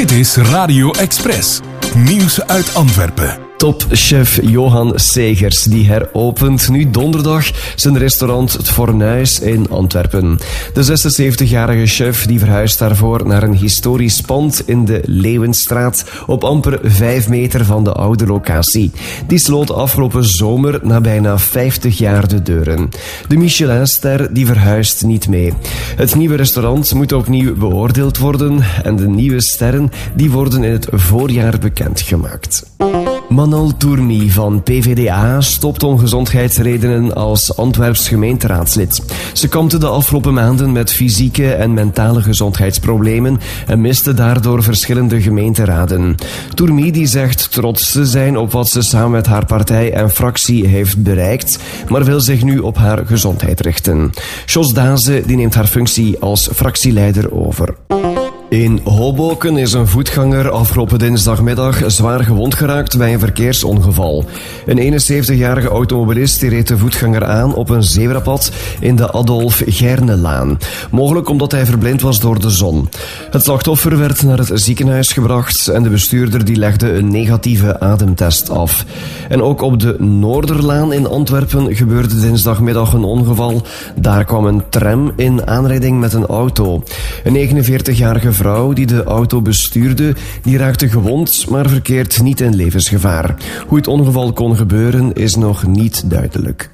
Dit is Radio Express. Nieuws uit Antwerpen. Topchef Johan Segers die heropent nu donderdag zijn restaurant Het Fornuis in Antwerpen. De 76-jarige chef die verhuist daarvoor naar een historisch pand in de Leeuwenstraat op amper 5 meter van de oude locatie. Die sloot afgelopen zomer na bijna 50 jaar de deuren. De Michelinster die verhuist niet mee. Het nieuwe restaurant moet opnieuw beoordeeld worden en de nieuwe sterren die worden in het voorjaar bekendgemaakt. Manal Tourmy van PvdA stopt om gezondheidsredenen als Antwerps gemeenteraadslid. Ze kampte de afgelopen maanden met fysieke en mentale gezondheidsproblemen en miste daardoor verschillende gemeenteraden. Tourmy die zegt trots te zijn op wat ze samen met haar partij en fractie heeft bereikt, maar wil zich nu op haar gezondheid richten. Jos Daze die neemt haar functie als fractieleider over. In Hoboken is een voetganger afgelopen dinsdagmiddag zwaar gewond geraakt bij een verkeersongeval. Een 71-jarige automobilist die reed de voetganger aan op een zebrapad in de Adolf Gernelaan. Mogelijk omdat hij verblind was door de zon. Het slachtoffer werd naar het ziekenhuis gebracht en de bestuurder die legde een negatieve ademtest af. En ook op de Noorderlaan in Antwerpen gebeurde dinsdagmiddag een ongeval. Daar kwam een tram in aanrijding met een auto. Een 49-jarige vrouw die de auto bestuurde, die raakte gewond, maar verkeert niet in levensgevaar. Hoe het ongeval kon gebeuren is nog niet duidelijk.